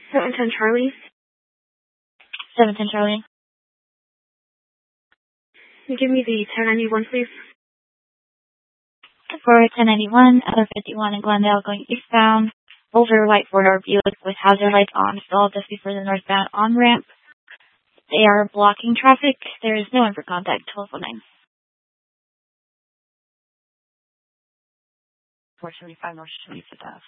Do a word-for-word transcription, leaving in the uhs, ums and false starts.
seven ten Charlie. seven ten Charlie. Give me the ten ninety-one, please. For ten ninety-one, L fifty-one in Glendale going eastbound, over white four-door Buick with hazard lights on, stalled just before the northbound on-ramp. They are blocking traffic. There is no one for contact. twelve oh nine. four seventy-five North Street, Fifth Ave.